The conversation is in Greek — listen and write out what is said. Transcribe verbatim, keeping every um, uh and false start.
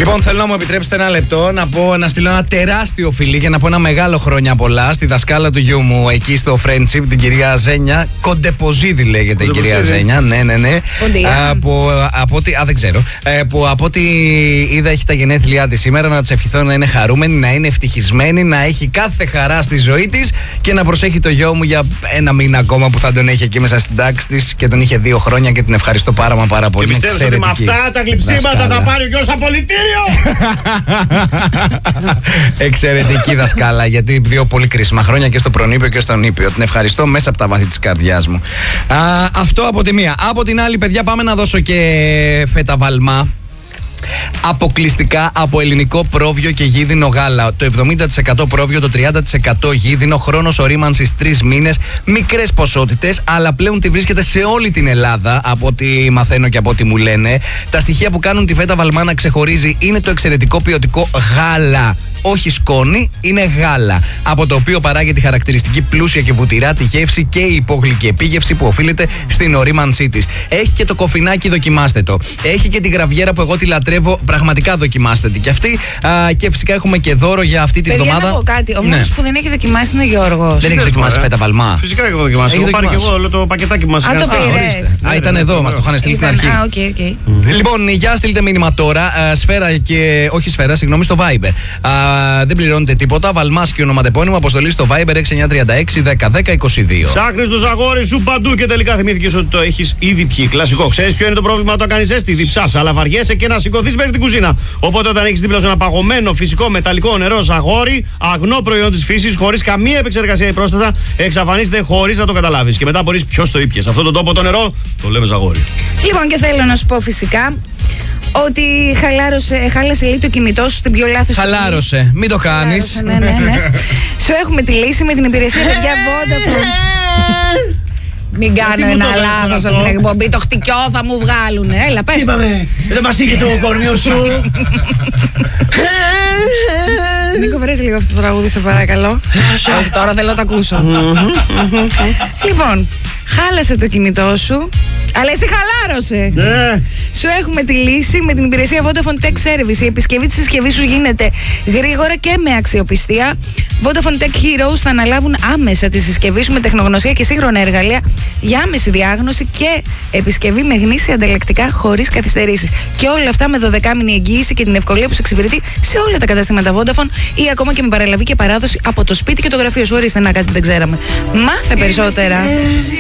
Λοιπόν, θέλω να μου επιτρέψετε ένα λεπτό να, πω, να στείλω ένα τεράστιο φιλί και να πω ένα μεγάλο χρόνια πολλά στη δασκάλα του γιού μου εκεί στο Friendship, την κυρία Ζένια. Κοντεποζίδη λέγεται η κυρία Ζένια. Ναι, ναι, ναι. Από, από ό,τι, α, δεν ξέρω. Ε, που από ό,τι είδα έχει τα γενέθλιά τη σήμερα. Να της ευχηθώ να είναι χαρούμενη, να είναι ευτυχισμένη, να έχει κάθε χαρά στη ζωή της και να προσέχει το γιο μου για ένα μήνα ακόμα που θα τον έχει εκεί μέσα στην τάξη της και τον είχε δύο χρόνια και την ευχαριστώ πάρα μα πάρα πολύ. Και πιστεύω ότι με αυτά τα γλυψίματα θα πάρει ο γιος απολυτήριο. Εξαιρετική δασκάλα, γιατί δύο πολύ κρίσιμα χρόνια και στο προνήπιο και στον ήπιο. Την ευχαριστώ μέσα από τα βάθη της καρδιάς μου. Α, αυτό από τη μία. Από την άλλη, παιδιά, πάμε να δώσω και φέτα βαλμά. Αποκλειστικά από ελληνικό πρόβιο και γίδινο γάλα. Το εβδομήντα τοις εκατό πρόβιο, το τριάντα τοις εκατό γίδινο, χρόνος ορίμανσης τρεις μήνες, μικρές ποσότητες, αλλά πλέον τη βρίσκεται σε όλη την Ελλάδα, από ό,τι μαθαίνω και από ό,τι μου λένε. Τα στοιχεία που κάνουν τη φέτα βαλμά να ξεχωρίζει είναι το εξαιρετικό ποιοτικό γάλα. Όχι σκόνη, είναι γάλα. Από το οποίο παράγεται η χαρακτηριστική πλούσια και βουτυράτη γεύση και η υπόγλυκη επίγευση που οφείλεται στην ορίμανσή της. Έχει και το κοφινάκι, δοκιμάστε το. Έχει και τη γραβιέρα που εγώ τη λατρεύω, πραγματικά δοκιμάστε τη κι αυτή. Α, και φυσικά έχουμε και δώρο για αυτή την εβδομάδα. Να πω κάτι. Ο ναι. μόνος που δεν έχει δοκιμάσει είναι ο Γιώργος. Δεν έχει δοκιμάσει φέτα βαλμά. Φυσικά έχω δοκιμάσει. Έχω πάρει και εγώ όλο το πακετάκι που μας έκανε. Α, ήταν εδώ, μας το είχαν στείλει στην αρχή. Α, οκ, οκ. Λοιπόν, για στείλτε μήνυμα τώρα. Σφαίρα και. Όχι σφαίρα, συγγνώμη, στο Viber. Δεν πληρώνετε τίποτα. Βαλμάς και ονοματεπώνυμο, αποστολή στο Viber έξι εννιά τρία έξι δέκα δέκα είκοσι δύο. Ψάχνεις το ζαγόρι σου παντού και τελικά θυμήθηκες ότι το έχεις ήδη πιει. Κλασικό. Ξέρεις ποιο είναι το πρόβλημα όταν κάνεις ζέστη? Διψάς, αλλά βαριέσαι και να σηκωθείς μέχρι την κουζίνα. Οπότε όταν έχεις δίπλα σου ένα παγωμένο φυσικό μεταλλικό νερό ζαγόρι, αγνό προϊόν της φύσης, χωρίς καμία επεξεργασία ή πρόσθετα, εξαφανίζεται χωρίς να το καταλάβεις. Και μετά μπορείς ποιος το ήπιε. Σε αυτόν τον τόπο το νερό το λέμε ζαγόρι. Λοιπόν, και θέλω να σου πω φυσικά ότι χαλάρωσε, χάλασε λίγο το κινητό σου στην πιο λάθος. Χαλάρωσε, μην το κάνεις. Ναι, ναι, ναι. Σου έχουμε τη λύση με την υπηρεσία παιδιά Vodafone. Μην κάνω ένα λάθος από την εκπομπή. Το χτυκιό θα μου βγάλουν. Έλα, πες. Είπαμε, δεν μας είχε το κορμιό σου. Νίκο, βρες λίγο αυτό το τραγούδι, σε παρακαλώ. Όχι, τώρα θέλω να το ακούσω. Λοιπόν, χάλασε το κινητό σου, αλλά εσύ χαλάρωσε. Ναι. Σου έχουμε τη λύση με την υπηρεσία Vodafone Tech Service. Η επισκευή της συσκευής σου γίνεται γρήγορα και με αξιοπιστία. Vodafone Tech Heroes θα αναλάβουν άμεσα τη συσκευή σου με τεχνογνωσία και σύγχρονα εργαλεία για άμεση διάγνωση και επισκευή με γνήσια ανταλλακτικά χωρίς καθυστερήσεις. Και όλα αυτά με δωδεκάμηνη εγγύηση και την ευκολία που σε εξυπηρετεί σε όλα τα καταστήματα Vodafone ή ακόμα και με παραλαβή και παράδοση από το σπίτι και το γραφείο σου. Ορίστε, να κάτι δεν ξέραμε. Μάθε περισσότερα.